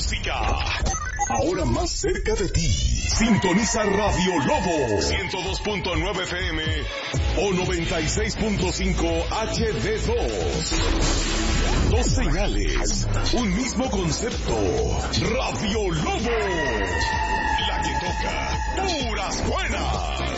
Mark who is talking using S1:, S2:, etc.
S1: música. Ahora más cerca de ti. Sintoniza Radio Lobo 102.9 FM o 96.5 HD2. Dos señales, un mismo concepto. Radio Lobo, la que toca puras buenas.